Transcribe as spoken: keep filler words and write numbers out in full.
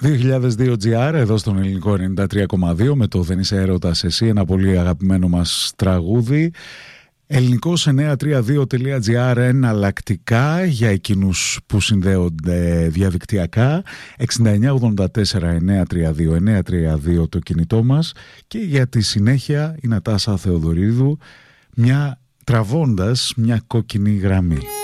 δύο χιλιάδες δύο τζι αρ εδώ στον ελληνικό ενενήντα τρία κόμμα δύο με το «Δεν είσαι έρωτας εσύ», ένα πολύ αγαπημένο μας τραγούδι. ελληνικός εννιακόσια τριάντα δύο τελεία τζι αρ εναλλακτικά για εκείνους που συνδέονται διαδικτυακά, εξήντα εννιά ογδόντα τέσσερα εννιακόσια τριάντα δύο εννιακόσια τριάντα δύο το κινητό μας, και για τη συνέχεια η Νατάσα Θεοδωρίδου, μια τραβώντας μια κόκκινη γραμμή.